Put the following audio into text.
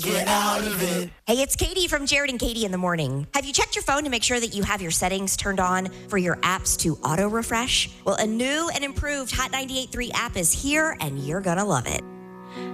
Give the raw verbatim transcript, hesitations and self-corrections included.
Get out of it. Hey, it's Katie from Jared and Katie in the Morning. Have you checked your phone to make sure that you have your settings turned on for your apps to auto refresh? Well, a new and improved Hot ninety-eight point three app is here, and you're going to love it.